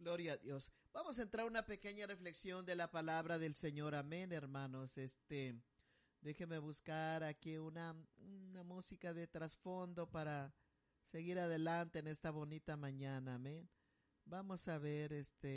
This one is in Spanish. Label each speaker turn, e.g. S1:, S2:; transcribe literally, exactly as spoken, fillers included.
S1: Gloria a Dios. Vamos a entrar a una pequeña reflexión de la palabra del Señor. Amén, hermanos. Este, déjeme buscar aquí una, una música de trasfondo para seguir adelante en esta bonita mañana. Amén. Vamos a ver, este.